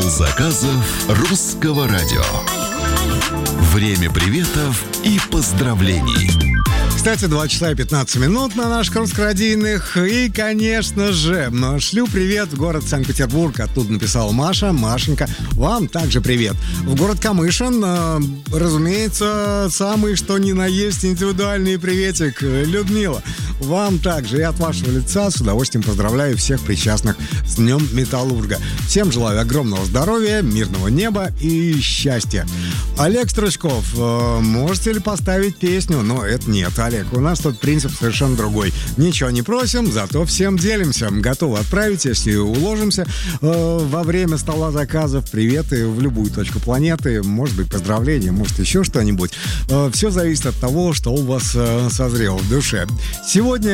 заказов Русского радио. Время приветов и поздравлений. Кстати, 2 часа и 15 минут на наших русскородийных. И, конечно же, шлю привет в город Санкт-Петербург. Оттуда написала Маша. Машенька, вам также привет. В город Камышин, разумеется, самый что ни на есть индивидуальный приветик. Людмила, вам также и от вашего лица с удовольствием поздравляю всех причастных с Днем Металлурга. Всем желаю огромного здоровья, мирного неба и счастья. Олег Стручков, можете ли поставить песню? Но это нет, Олег, у нас тут принцип совершенно другой. Ничего не просим, зато всем делимся. Готовы отправить, если уложимся. Во время стола заказов приветы в любую точку планеты. Может быть, поздравления, может, еще что-нибудь. Все зависит от того, что у вас созрело в душе. Сегодня